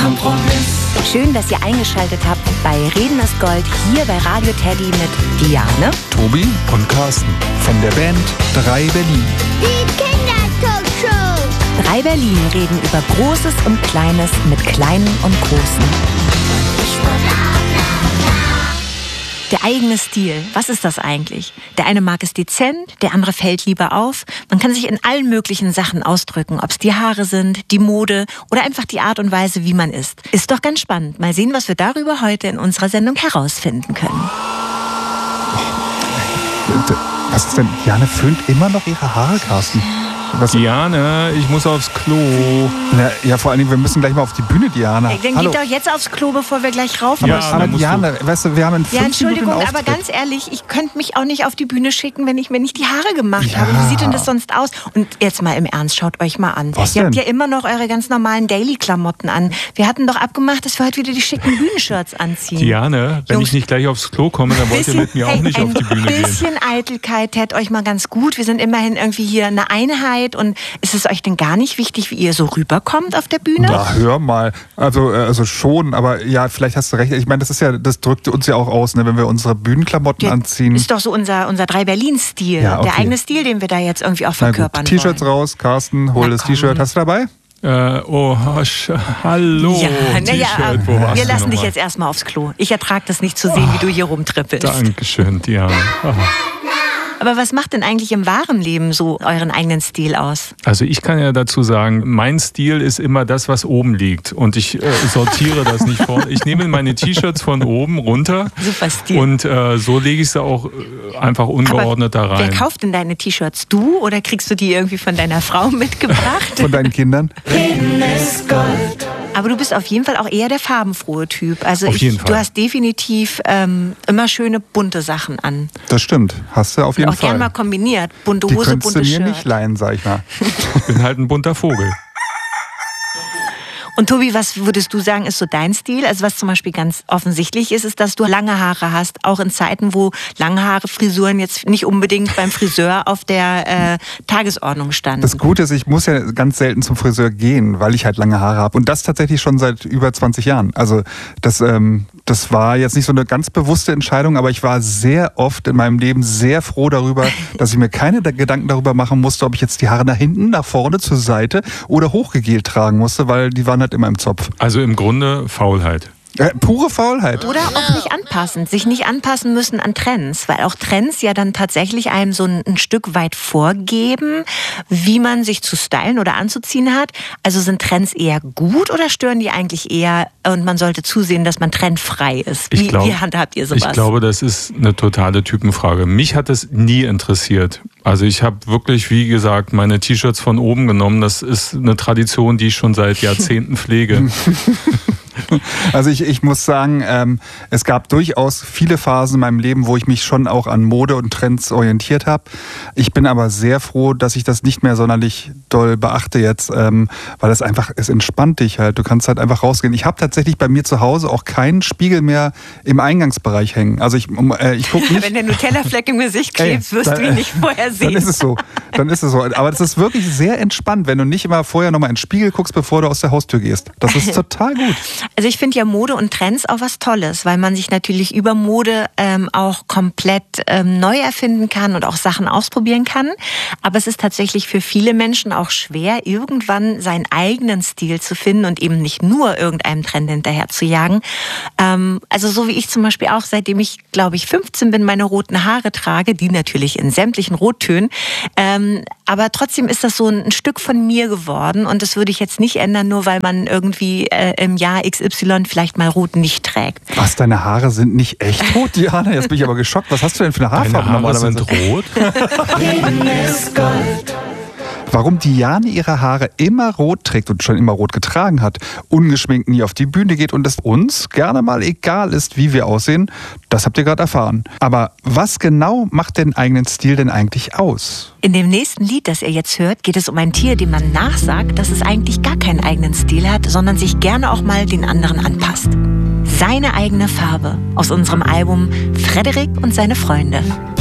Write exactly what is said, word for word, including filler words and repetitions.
Kompromiss. Schön, dass ihr eingeschaltet habt bei Reden ist Gold hier bei Radio Teddy mit Diane, Tobi und Carsten von der Band drei Berlin. Die Kindertalkshow. drei Berlin reden über Großes und Kleines mit Kleinen und Großen. Der eigene Stil, was ist das eigentlich? Der eine mag es dezent, der andere fällt lieber auf. Man kann sich in allen möglichen Sachen ausdrücken, ob es die Haare sind, die Mode oder einfach die Art und Weise, wie man ist. Ist doch ganz spannend. Mal sehen, was wir darüber heute in unserer Sendung herausfinden können. Was ist denn? Diane föhnt immer noch ihre Haare, Carsten. Was? Diane, ich muss aufs Klo. Na, ja, vor allen Dingen, wir müssen gleich mal auf die Bühne, Diane. Ey, dann Hallo. geht doch jetzt aufs Klo, bevor wir gleich rauf Aber, müssen. aber musst Diane, weißt du, wir haben in Ja, fünf Minuten Entschuldigung, einen aber Auftritt. ganz ehrlich, ich könnte mich auch nicht auf die Bühne schicken, wenn ich mir nicht die Haare gemacht Ja. habe. Wie sieht denn das sonst aus? Und jetzt mal im Ernst, schaut euch mal an. Was Ihr habt denn? ja immer noch eure ganz normalen Daily-Klamotten an. Wir hatten doch abgemacht, dass wir heute wieder die schicken Bühnenshirts anziehen. Diane, wenn Jungs, ich nicht gleich aufs Klo komme, dann wollt ihr mit mir auch hey, nicht ein auf die Bühne gehen. bisschen Eitelkeit tät euch mal ganz gut. Wir sind immerhin irgendwie hier eine Einheit. Und ist es euch denn gar nicht wichtig, wie ihr so rüberkommt auf der Bühne? Na, hör mal. Also, äh, also schon, aber ja, vielleicht hast du recht. Ich meine, das ist ja, das drückt uns ja auch aus, ne, wenn wir unsere Bühnenklamotten Der anziehen. ist doch so unser, unser drei Berlin-Stil. Ja, okay. Der eigene Stil, den wir da jetzt irgendwie auch Na gut, verkörpern T-Shirts wollen. raus, Carsten, hol Na das komm. T-Shirt. Hast du dabei? Äh, oh, sch- hallo, Ja, naja, T-Shirt, wo warst wir du lassen noch dich mal? jetzt erstmal aufs Klo. Ich ertrage das nicht zu sehen, wie du hier rumtrippelst. Dankeschön, Diane. Ah. Aber was macht denn eigentlich im wahren Leben so euren eigenen Stil aus? Also ich kann ja dazu sagen, mein Stil ist immer das, was oben liegt. Und ich äh, sortiere das nicht vor. Ich nehme meine T-Shirts von oben runter. Super Stil. Und äh, so lege ich sie auch äh, einfach ungeordnet da Aber rein. wer kauft denn deine T-Shirts? Du oder kriegst du die irgendwie von deiner Frau mitgebracht? Von deinen Kindern? Aber du bist auf jeden Fall auch eher der farbenfrohe Typ. Also Auf ich, jeden Fall. du hast definitiv ähm, immer schöne bunte Sachen an. Das stimmt. Hast du auf jeden Auch gern mal Fall. kombiniert. Bunte Die Hose, könntest du bunte mir Shirt. nicht leihen, sag ich mal. Ich bin halt ein bunter Vogel. Und Tobi, was würdest du sagen, ist so dein Stil? Also was zum Beispiel ganz offensichtlich ist, ist, dass du lange Haare hast, auch in Zeiten, wo lange Haare, Frisuren jetzt nicht unbedingt beim Friseur auf der äh, Tagesordnung standen. Das Gute ist, ich muss ja ganz selten zum Friseur gehen, weil ich halt lange Haare habe. Und das tatsächlich schon seit über zwanzig Jahren. Also das, ähm, das war jetzt nicht so eine ganz bewusste Entscheidung, aber ich war sehr oft in meinem Leben sehr froh darüber, dass ich mir keine Gedanken darüber machen musste, ob ich jetzt die Haare nach hinten, nach vorne, zur Seite oder hochgegelt tragen musste, weil die waren halt immer im Zopf. Also im Grunde Faulheit. Äh, pure Faulheit. Oder auch nicht anpassen, sich nicht anpassen müssen an Trends, weil auch Trends ja dann tatsächlich einem so ein, ein Stück weit vorgeben, wie man sich zu stylen oder anzuziehen hat. Also sind Trends eher gut oder stören die eigentlich eher und man sollte zusehen, dass man trendfrei ist? Wie, Ich glaub- wie handhabt ihr sowas? Ich glaube, das ist eine totale Typenfrage. Mich hat es nie interessiert. Also ich habe wirklich, wie gesagt, meine T-Shirts von oben genommen. Das ist eine Tradition, die ich schon seit Jahrzehnten pflege. Also ich, ich muss sagen, ähm, es gab durchaus viele Phasen in meinem Leben, wo ich mich schon auch an Mode und Trends orientiert habe. Ich bin aber sehr froh, dass ich das nicht mehr sonderlich doll beachte jetzt, ähm, weil es einfach, es entspannt dich halt. Du kannst halt einfach rausgehen. Ich habe tatsächlich bei mir zu Hause auch keinen Spiegel mehr im Eingangsbereich hängen. Also ich, äh, ich gucke nicht... Wenn der Nutella-Fleck im Gesicht Ey, klebt, wirst dann- du ihn nicht vorher Dann sehen. ist es so. Dann ist es so. Aber das ist wirklich sehr entspannt, wenn du nicht immer vorher nochmal in den Spiegel guckst, bevor du aus der Haustür gehst. Das ist total gut. Also ich finde ja Mode und Trends auch was Tolles, weil man sich natürlich über Mode ähm, auch komplett ähm, neu erfinden kann und auch Sachen ausprobieren kann. Aber es ist tatsächlich für viele Menschen auch schwer, irgendwann seinen eigenen Stil zu finden und eben nicht nur irgendeinem Trend hinterher zu jagen. Ähm, also so wie ich zum Beispiel auch, seitdem ich, glaube ich, fünfzehn bin, meine roten Haare trage, die natürlich in sämtlichen Rottönen. Ähm, aber trotzdem ist das so ein, ein Stück von mir geworden und das würde ich jetzt nicht ändern, nur weil man irgendwie äh, im Jahr X Y vielleicht mal rot nicht trägt. Was, deine Haare sind nicht echt rot, Diana? Jetzt bin ich aber geschockt. Was hast du denn für eine Deine Haarfarbe Haare normalerweise? sind rot. Warum Diane ihre Haare immer rot trägt und schon immer rot getragen hat, ungeschminkt nie auf die Bühne geht und es uns gerne mal egal ist, wie wir aussehen, das habt ihr gerade erfahren. Aber was genau macht den eigenen Stil denn eigentlich aus? In dem nächsten Lied, das ihr jetzt hört, geht es um ein Tier, dem man nachsagt, dass es eigentlich gar keinen eigenen Stil hat, sondern sich gerne auch mal den anderen anpasst. Seine eigene Farbe aus unserem Album Frederik und seine Freunde.